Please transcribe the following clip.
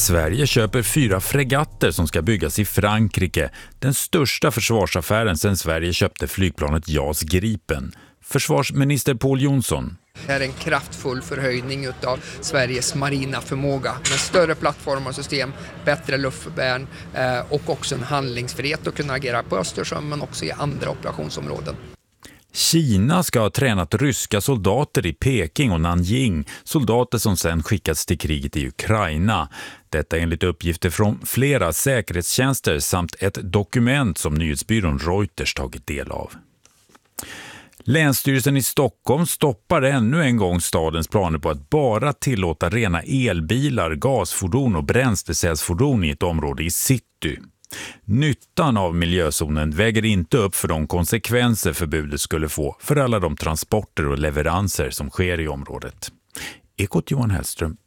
Sverige köper 4 fregatter som ska byggas i Frankrike. Den största försvarsaffären sedan Sverige köpte flygplanet JAS Gripen. Försvarsminister Pål Jonsson. Det är en kraftfull förhöjning av Sveriges marina förmåga med större plattformar och system, bättre luftvärn och också en handlingsfrihet att kunna agera på Östersjön men också i andra operationsområden. Kina ska ha tränat ryska soldater i Peking och Nanjing, soldater som sedan skickats till kriget i Ukraina. Detta enligt uppgifter från flera säkerhetstjänster samt ett dokument som nyhetsbyrån Reuters tagit del av. Länsstyrelsen i Stockholm stoppar ännu en gång stadens planer på att bara tillåta rena elbilar, gasfordon och bränslecellsfordon i ett område i city. Nyttan av miljözonen väger inte upp för de konsekvenser förbudet skulle få för alla de transporter och leveranser som sker i området. Ekot Johan Hellström.